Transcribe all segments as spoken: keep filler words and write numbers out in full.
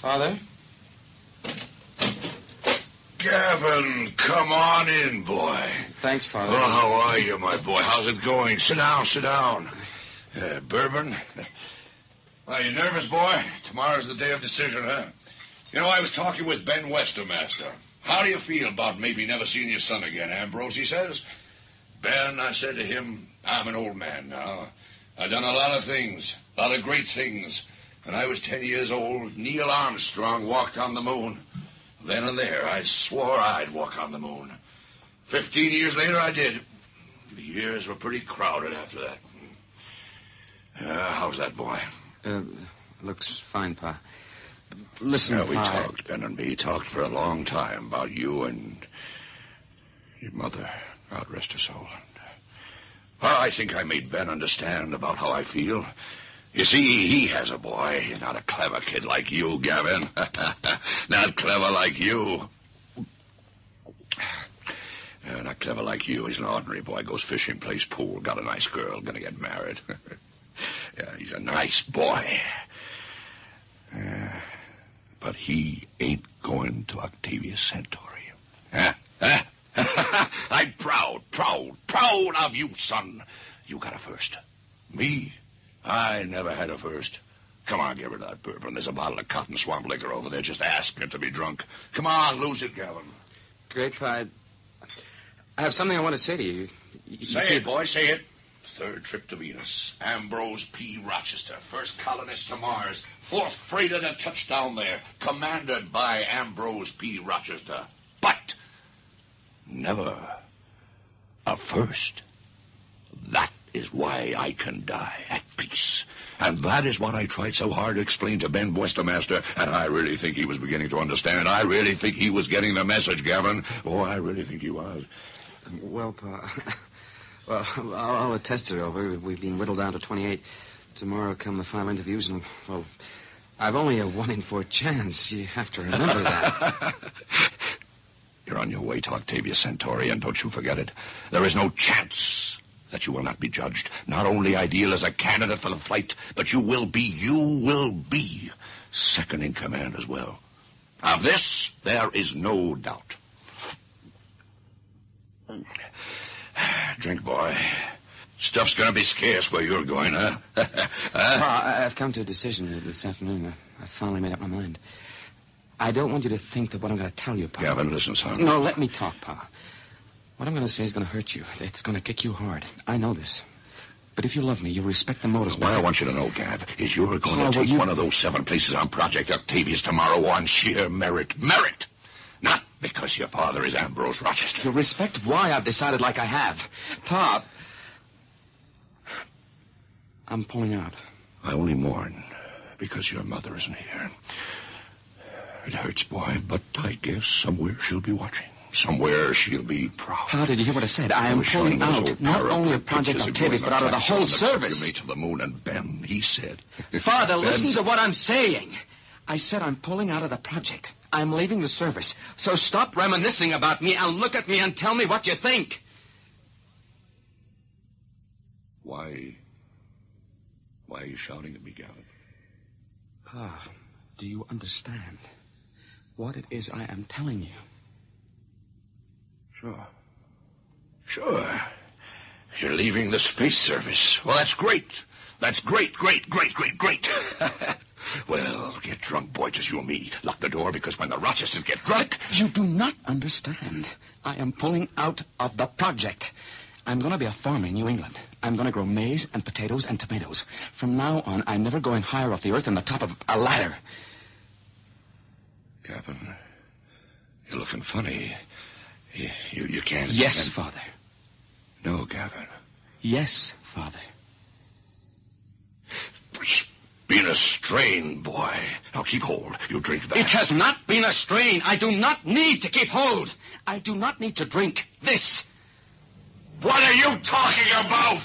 Father? Gavin, come on in, boy. Thanks, Father. Oh, how are you, my boy? How's it going? Sit down, sit down. Uh, bourbon? Are you nervous, boy? Tomorrow's the day of decision, huh? You know, I was talking with Ben Westermaster. How do you feel about maybe never seeing your son again, Ambrose, he says? Ben, I said to him, I'm an old man now. I've done a lot of things, a lot of great things. When I was ten years old, Neil Armstrong walked on the moon. Then and there, I swore I'd walk on the moon. Fifteen years later, I did. The years were pretty crowded after that. Uh, how's that, boy? Uh, looks fine, Pa. Listen, yeah, we Pa... talked, Ben and me talked for a long time about you and your mother. God rest her soul. Well, I think I made Ben understand about how I feel. You see, he has a boy. He's not a clever kid like you, Gavin. Not clever like you. Uh, not clever like you. He's an ordinary boy. Goes fishing, plays pool, got a nice girl, gonna get married. Yeah, he's a nice boy. Uh, but he ain't going to Octavius Centauri. Huh? Huh? I'm proud, proud, proud of you, son. You got a first. Me? I never had a first. Come on, get rid of that bourbon. There's a bottle of Cotton Swamp liquor over there. Just ask it to be drunk. Come on, lose it, Gavin. Great, Pa. I have something I want to say to you. you say see, it, boy, say it. Third trip to Venus. Ambrose P. Rochester, first colonist to Mars. Fourth freighter to touch down there. Commanded by Ambrose P. Rochester. But never a first. That is why I can die at peace. And that is what I tried so hard to explain to Ben Westermaster, and I really think he was beginning to understand. I really think he was getting the message, Gavin. Oh, I really think he was. Well, Pa... Well, all the tests are over. We've been whittled down to twenty-eight. Tomorrow come the final interviews, and, well, I've only a one in four chance. You have to remember that. You're on your way to Octavius Centauri, and don't you forget it. There is no chance that you will not be judged. Not only ideal as a candidate for the flight, but you will be, you will be second in command as well. Of this, there is no doubt. Drink, boy. Stuff's gonna be scarce where you're going, huh? huh? Pa, I've come to a decision this afternoon. I finally made up my mind. I don't want you to think that what I'm going to tell you, Pa... Gavin, listen, son. No, let me talk, Pa. What I'm going to say is going to hurt you. It's going to kick you hard. I know this. But if you love me, you'll respect the motives. What I want you to know, Gav, is you're going Pa, to take you... one of those seven places on Project Octavius tomorrow on sheer merit. Merit! Not because your father is Ambrose Rochester. You'll respect why I've decided like I have. Pa... I'm pulling out. I only mourn because your mother isn't here. It hurts, boy, but I guess somewhere she'll be watching. Somewhere she'll be proud. How did you hear what I said? I am pulling out not only of Project Octavius, but out of the whole service. You made to the moon, and Ben, he said... Father, Ben listen said... to what I'm saying. I said I'm pulling out of the project. I'm leaving the service. So stop reminiscing about me and look at me and tell me what you think. Why... Why are you shouting at me, Gavin? Pa, do you understand what it is I am telling you? Sure. Sure. You're leaving the space service. Well, that's great. That's great, great, great, great, great. Well, get drunk, boy, just you and me. Lock the door, because when the Rochesters get drunk... You do not understand. I am pulling out of the project. I'm going to be a farmer in New England. I'm going to grow maize and potatoes and tomatoes. From now on, I'm never going higher off the earth than the top of a ladder. Gavin, you're looking funny. You, you, you can't... Yes, can't... Father. No, Gavin. Yes, Father. It's been a strain, boy. Now, keep hold. You drink that. It has not been a strain. I do not need to keep hold. I do not need to drink this. What are you talking about?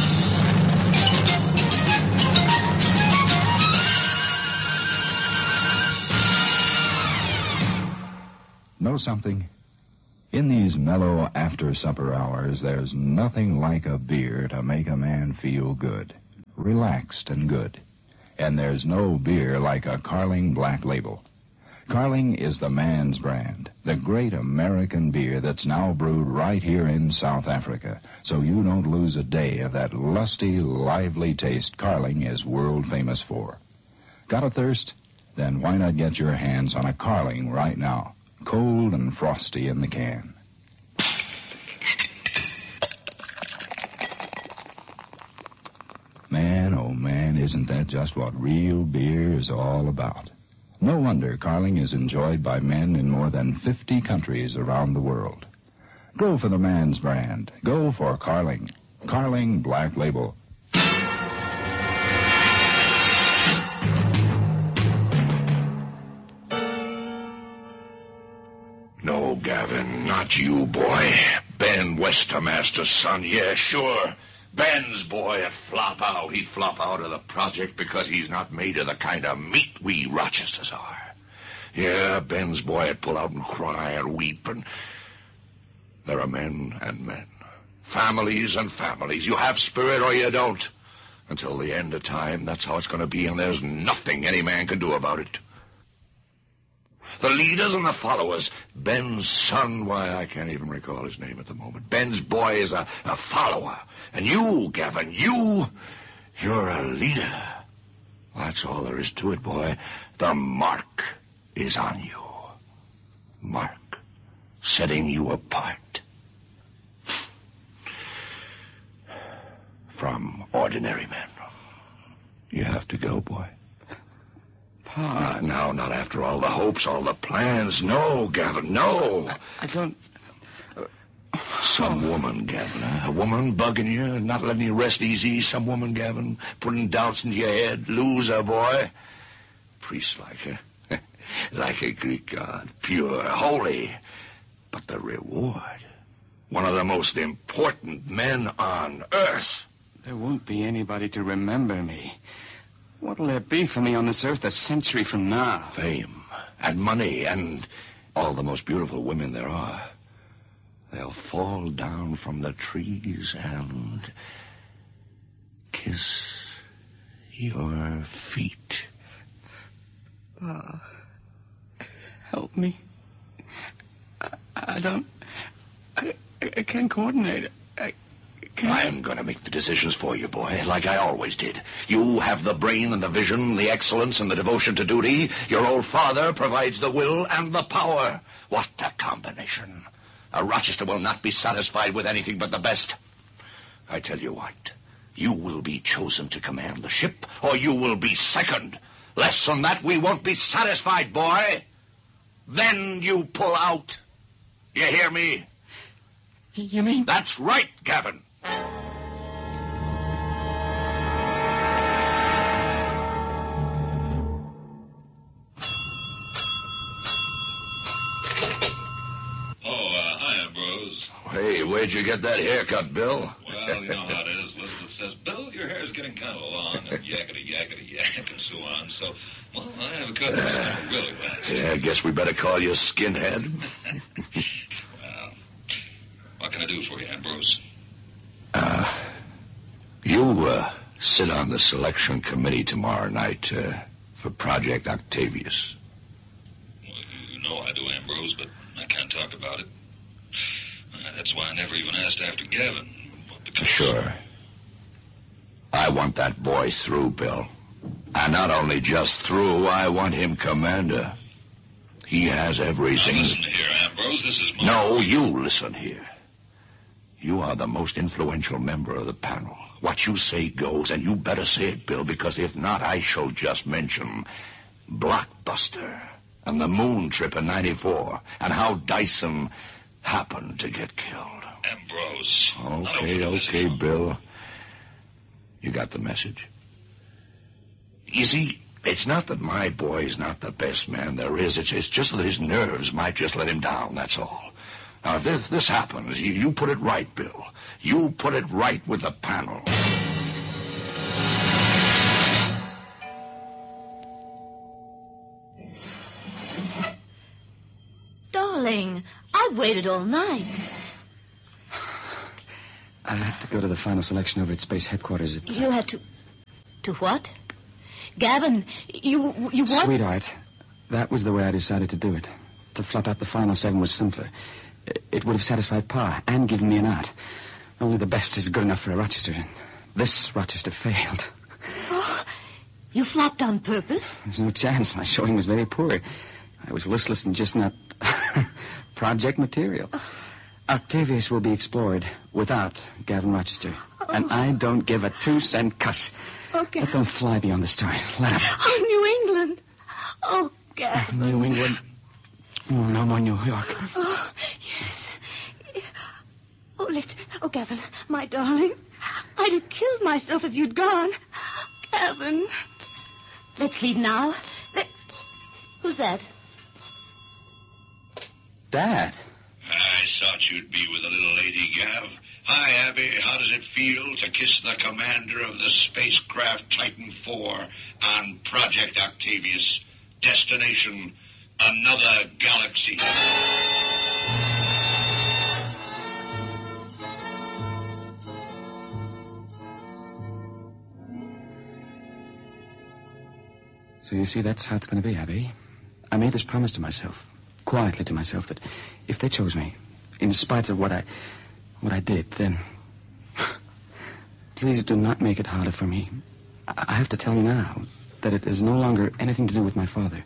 Know something? In these mellow after-supper hours, there's nothing like a beer to make a man feel good, relaxed and good. And there's no beer like a Carling Black Label. Carling is the man's brand, the great American beer that's now brewed right here in South Africa. So you don't lose a day of that lusty, lively taste Carling is world famous for. Got a thirst? Then why not get your hands on a Carling right now, cold and frosty in the can. Man, oh man, isn't that just what real beer is all about? No wonder Carling is enjoyed by men in more than fifty countries around the world. Go for the man's brand. Go for Carling. Carling Black Label. No, Gavin, not you, boy. Ben Westermaster's son, yeah, sure. Ben's boy would flop out. He'd flop out of the project because he's not made of the kind of meat we Rochesters are. Yeah, Ben's boy would pull out and cry and weep, and there are men and men. Families and families. You have spirit or you don't. Until the end of time, that's how it's going to be, and there's nothing any man can do about it. The leaders and the followers. Ben's son, why, I can't even recall his name at the moment. Ben's boy is a, a follower. And you, Gavin, you, you're a leader. That's all there is to it, boy. The mark is on you. Mark, setting you apart from ordinary men. You have to go, boy. Ah, now, not after all the hopes, all the plans. No, Gavin, no. I, I don't... Uh, Some woman, Gavin, huh? A woman bugging you, not letting you rest easy. Some woman, Gavin, putting doubts into your head. Loser, boy. Priest like her. Like a Greek god. Pure, holy. But the reward. One of the most important men on earth. There won't be anybody to remember me. What'll there be for me on this earth a century from now? Fame and money and all the most beautiful women there are. They'll fall down from the trees and kiss your feet. Uh, help me. I, I don't... I, I can't coordinate. I... I'm going to make the decisions for you, boy, like I always did. You have the brain and the vision, the excellence and the devotion to duty. Your old father provides the will and the power. What a combination. A Rochester will not be satisfied with anything but the best. I tell you what, you will be chosen to command the ship, or you will be second. Less than that, we won't be satisfied, boy. Then you pull out. You hear me? You mean? That's right, Gavin. Hey, where'd you get that haircut, Bill? Well, you know how it is. Elizabeth says, Bill, your hair's getting kind of long, and yakety, yakety, yak, and so on. So, well, I have a cut this time really fast. Yeah, I guess we better call you Skinhead. Well, what can I do for you, Ambrose? Uh, you, uh, sit on the selection committee tomorrow night, uh, for Project Octavius. Well, you know I do, Ambrose, but I can't talk about it. That's why I never even asked after Gavin. Because... Sure. I want that boy through, Bill. And not only just through, I want him commander. He has everything. Now listen here, Ambrose. This is my... No, you listen here. You are the most influential member of the panel. What you say goes, and you better say it, Bill, because if not, I shall just mention Blockbuster and the moon trip in ninety-four and how Dyson happened to get killed. Ambrose. Okay, okay, Bill. You got the message? You see, it's not that my boy's not the best man there is. It's, it's just that his nerves might just let him down, that's all. Now, if this, this happens, you, you put it right, Bill. You put it right with the panel. Darling, I've waited all night. I had to go to the final selection over at Space Headquarters. At, You had to... To what? Gavin, you... you what? Sweetheart, That was the way I decided to do it. To flop out the final seven was simpler. It would have satisfied Pa and given me an out. Only the best is good enough for a Rochester, and this Rochester failed. Oh, you flopped on purpose? There's no chance. My showing was very poor. I was listless and just not project material. Oh. Octavius will be explored without Gavin Rochester. Oh. And I don't give a two-cent cuss. Okay. Let them fly beyond the stars. Let them. Oh, New England. Oh, Gavin. New England. Oh, no more New York. Oh, yes. Oh, let's... Oh, Gavin, my darling. I'd have killed myself if you'd gone. Gavin. Let's leave now. Let... Who's that? Dad. I thought you'd be with the little lady, Gav. Hi, Abby. How does it feel to kiss the commander of the spacecraft Titan four on Project Octavius? Destination, another galaxy. So you see, that's how it's going to be, Abby. I made this promise to myself, quietly to myself, that if they chose me, in spite of what I, what I did, then please do not make it harder for me. I have to tell you now that it has no longer anything to do with my father.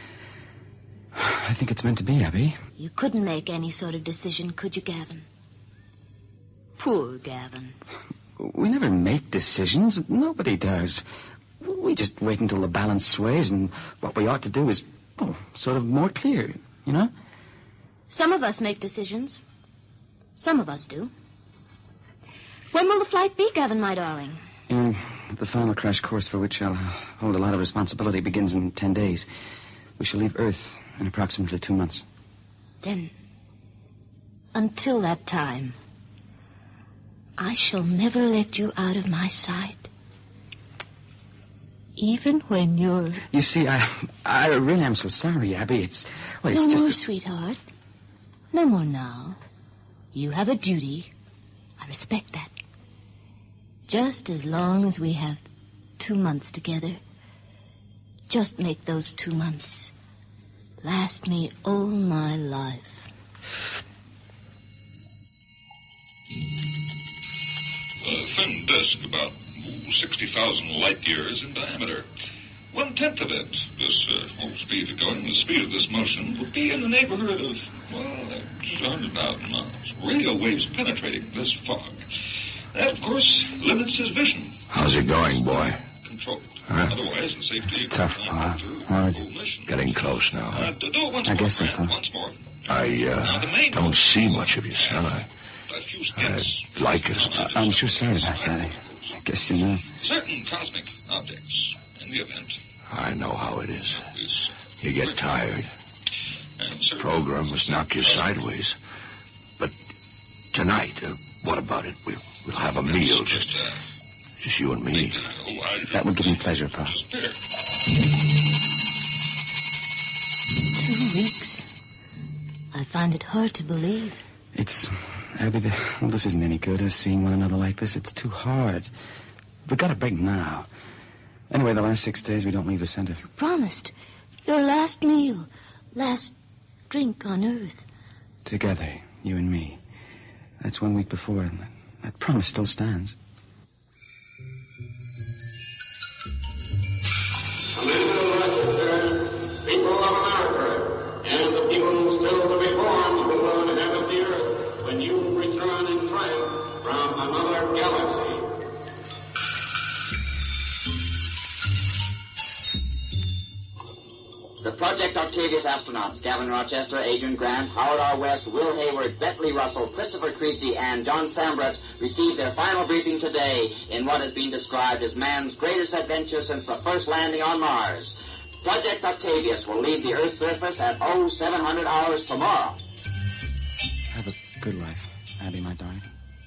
I think it's meant to be, Abby. You couldn't make any sort of decision, could you, Gavin? Poor Gavin. We never make decisions. Nobody does. We just wait until the balance sways, and what we ought to do is, well, sort of more clear, you know? Some of us make decisions. Some of us do. When will the flight be, Gavin, my darling? You know, the final crash course, for which I'll hold a lot of responsibility, begins in ten days. We shall leave Earth in approximately two months. Then, until that time, I shall never let you out of my sight. Even when you're... You see, I I really am so sorry, Abby. It's... Well, it's no just... more, sweetheart. No more now. You have a duty. I respect that. Just as long as we have two months together, just make those two months last me all my life. A thin disk, about sixty thousand light years in diameter. One-tenth of it, this uh, oh, speed of going, the speed of this motion, would be in the neighborhood of, well, just one hundred thousand miles. Radio waves penetrating this fog. That, of course, limits his vision. How's it going, boy? Controlled. Huh? Otherwise, the safety... It's tough, Pa. Hard. Getting close now. Uh, do it once I more, guess so, Grant, Pa. once more. I, uh, don't see much of you, son. I, A few I'd skips. like us to... I'm sure sorry about that. I, I guess you know. Certain cosmic objects, in the event, I know how it is. is... You get tired. And certain... Program must knock you sideways. But tonight, uh, what about it? We, we'll have a meal, just, uh, just you and me. oh, I- That would give me pleasure, Pa. Despair. Two weeks. I find it hard to believe. It's... Abby, the, well, this isn't any good, us seeing one another like this. It's too hard. We've got to break now. Anyway, the last six days we don't leave the center. You promised. Your last meal. Last drink on Earth. Together, you and me. That's one week before, and that, that promise still stands. People of America, and the people still to be born who will inhabit the earth when you return in triumph from another galaxy. The Project Octavius astronauts, Gavin Rochester, Adrian Grant, Howard R. West, Will Hayward, Bentley Russell, Christopher Creasy, and John Sambret, received their final briefing today in what has been described as man's greatest adventure since the first landing on Mars. Project Octavius will leave the Earth's surface at oh seven hundred hours tomorrow. Have a good life, Abby, my darling.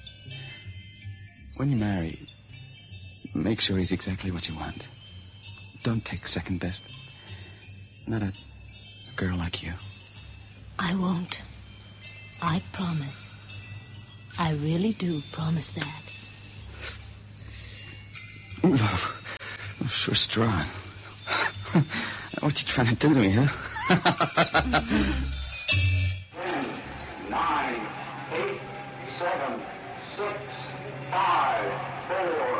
When you marry, make sure he's exactly what you want. Don't take second best. Not a, a girl like you. I won't. I promise. I really do promise that. Oh, sure strong. What you trying to do to me, huh? Ten, nine, eight, seven, six, five, four,